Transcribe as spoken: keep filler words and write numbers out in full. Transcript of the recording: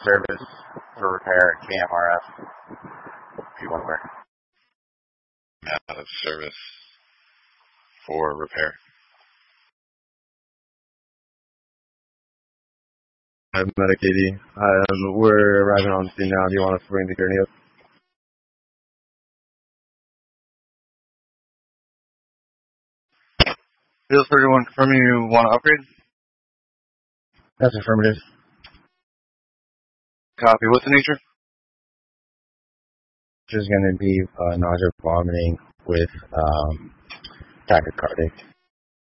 service for repair at K M R F. If you want to work. Out of service for repair. I'm Medic A D. Um, we're arriving on scene now. Do you want us to bring the gurney up? Field thirty-one, confirming you want to upgrade? That's affirmative. Copy. What's the nature? Just going to be uh, nausea, vomiting with um, tachycardic.